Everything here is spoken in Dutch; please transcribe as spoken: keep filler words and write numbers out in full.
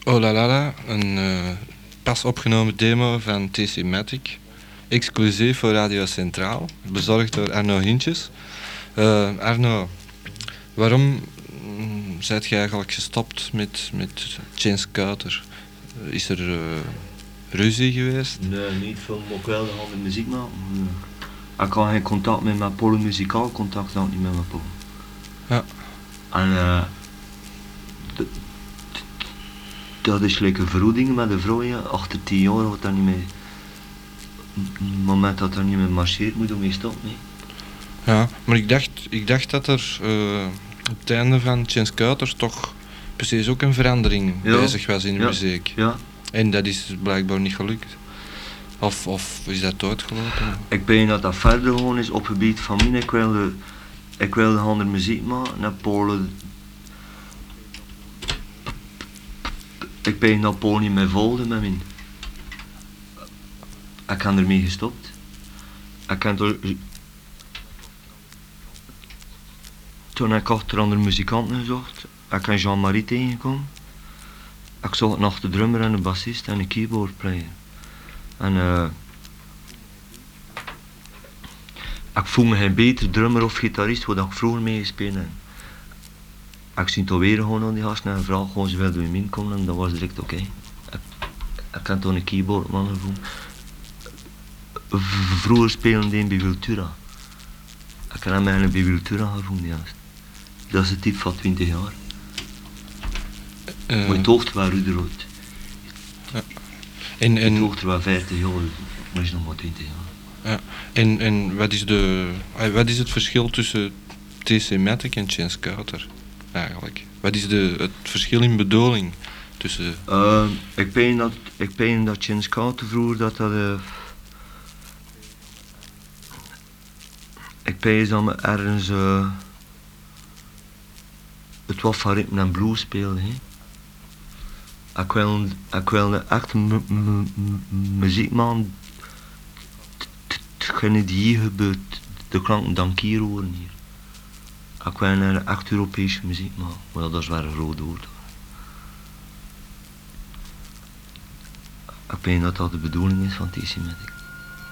Oh La La La, een uh, pas opgenomen demo van T C Matic. Exclusief voor Radio Centraal, bezorgd door Arno Hintjes. Uh, Arno, waarom mm, zijt je eigenlijk gestopt met, met Jens Kuiter? Is er uh, ruzie geweest? Nee, niet veel, maar ook wel de muziek maken. Ik had geen contact met mijn Polen, muzikaal contact had niet met mijn Polen. Ja. En uh, dat is like een verhouding met de vrouw, ja. Achter tien jaar wat dat niet meer. Op het moment dat dat niet meer marcheert, moet je mee stoppen. Nee. Ja, maar ik dacht, ik dacht dat er uh, op het einde van Jens Kuiter toch precies ook een verandering ja. bezig was in de ja. muziek. Ja. En dat is blijkbaar niet gelukt. Of, of is dat doodgelopen? Ik ben dat dat verder gewoon is op het gebied van mij. Ik wilde, ik wilde andere muziek maken naar Polen. Ik ben dat Polen niet meer volgde met mij. Ik heb ermee gestopt. Ik heb er... Toen heb ik achter andere muzikanten gezocht. Ik heb Jean-Marie tegengekomen. Ik zocht nog de drummer en de bassist en een keyboardplayer. En uh, ik voel me geen beter drummer of gitarist wat ik vroeger mee gespeeld heb. Ik zie het weer gewoon aan die gasten en vraag gewoon ze wilden mee komen en dat was direct oké. Okay. Ik, ik kan toch een keyboardman gevonden. Vroeger spelen die in Biviltura. Ik heb mij een Biviltura gevonden juist. Dat is het type van twintig jaar. Uh, maar het hoogte waar u eruit. Ja. En, en, het hoogte waar veertig jaar, maar is nog maar twintig jaar. Ja. En, en wat, is de, wat is het verschil tussen T C Matic en Jens Kuiter eigenlijk? Wat is de, het verschil in bedoeling tussen... Uh, ik denk dat, ik denk dat Jens Kuiter vroeger dat dat... Uh, ik denk dat me ergens... Uh, het was van ritme en blues speelde, hè. Ik wil, ik wil echt muziek maken. Hetgene die hier gebeurt, de klanken dan hier horen hier. Ik wil een echt Europese muziek maken, maar dat is wel een groot woord. Ik weet dat dat de bedoeling is van T C Matic.